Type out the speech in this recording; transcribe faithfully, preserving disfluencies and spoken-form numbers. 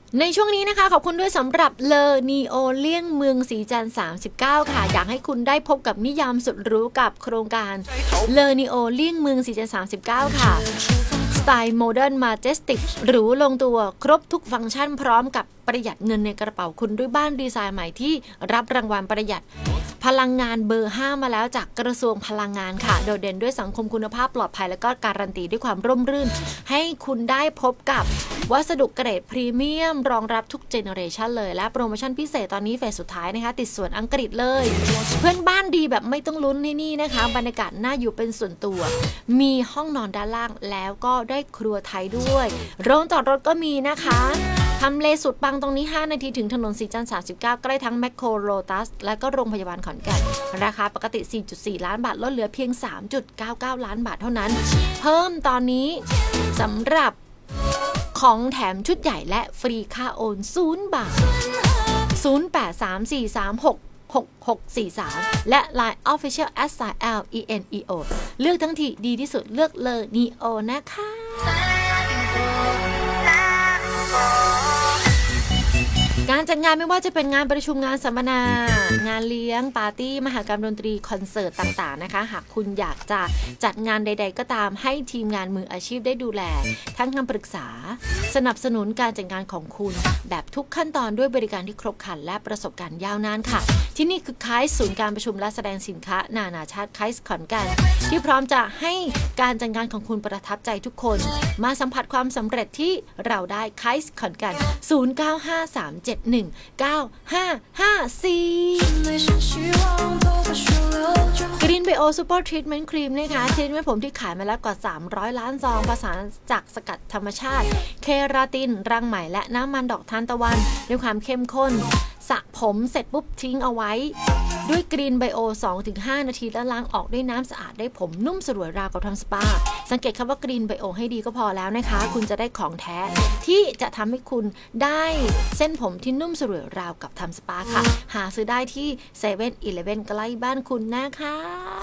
ในช่วงนี้นะคะขอบคุณด้วยสำหรับเลอนีโอเลี่ยงเมืองสีจันทร์สามสิบเก้าค่ะอยากให้คุณได้พบกับนิยามสุดหรูกับโครงการเลอนีโอเลี่ยงเมืองสีจันทร์สามสิบเก้าค่ะสไตล์โมเดิร์นมาเจสติกหรูลงตัวครบทุกฟังก์ชันพร้อมกับประหยัดเงินในกระเป๋าคุณด้วยบ้านดีไซน์ใหม่ที่รับรางวัลประหยัดพลังงานเบอร์ห้ามาแล้วจากกระทรวงพลังงานค่ะโดดเด่นด้วยสังคมคุณภาพปลอดภัยและก็การันตีด้วยความร่มรื่นให้คุณได้พบกับวัสดุเกรดพรีเมียมรองรับทุกเจเนอเรชันเลยและโปรโมชั่นพิเศษตอนนี้เฟสสุดท้ายนะคะติดสวนอังกฤษเลยเพื่อนบ้านดีแบบไม่ต้องลุ้นที่นี่นะคะบรรยากาศน่าอยู่เป็นส่วนตัวมีห้องนอนด้านล่างแล้วก็ได้ครัวไทยด้วยโรงจอดรถก็มีนะคะทำเลสุดปังตรงนี้ห้านาทีถึงถนนสีจันทร์สามสิบเก้าใกล้ทั้งแมคโครโลตัสและก็โรงพยาบาลขอนแก่นราคาปกติ สี่จุดสี่ ล้านบาทลดเหลือเพียง สามจุดเก้าเก้า ล้านบาทเท่านั้นเพิ่มตอนนี้สำหรับของแถมชุดใหญ่และฟรีค่าโอนศูนย์บาทศูนย์ แปด สาม สี่ สาม หก หก หก สี่ สามและ ไลน์ Official แอท ไซน์ แอล อี เอ็น อี โอ เลือกทั้งทีดีที่สุดเลือกเลยนีโอนะคะการจัดงานไม่ว่าจะเป็นงานประชุมงานสัมมนางานเลี้ยงปาร์ตี้มหกรรมดนตรีคอนเสิร์ตต่างๆนะคะหากคุณอยากจะจัดงานใดๆก็ตามให้ทีมงานมืออาชีพได้ดูแลทั้งคำปรึกษาสนับสนุนการจัดงานของคุณแบบทุกขั้นตอนด้วยบริการที่ครบครันและประสบการณ์ยาวนานค่ะที่นี่คือไคส์ศูนย์การประชุมและแสดงสินค้านานาชาติไคส์ขอนแก่นที่พร้อมจะให้การจัดงานของคุณประทับใจทุกคนมาสัมผัสความสำเร็จที่เราได้ไคส์ขอนแก่นศูนย์ เก้า ห้า สาม เจ็ด หนึ่ง เก้า ห้า ห้า สี่ Green Bio Super Treatment Cream นะคะทรีทเมนต์ผมที่ขายมาแล้วกว่าสามร้อยล้านซองผสานจากสกัดธรรมชาติเคราตินรังไหมและน้ำมันดอกทานตะวันด้วยความเข้มข้นสระผมเสร็จปุ๊บทิ้งเอาไว้ด้วย Green Bio สองถึงห้า นาทีแล้วล้างออกด้วยน้ำสะอาดได้ผมนุ่มสลวยราวกับทำสปาสังเกตคำว่า Green Bio ให้ดีก็พอแล้วนะคะคุณจะได้ของแท้ที่จะทำให้คุณได้เส้นผมที่นุ่มสลวยราวกับทำสปาค่ะหาซื้อได้ที่เซเว่นอีเลฟเว่นใกล้บ้านคุณนะคะ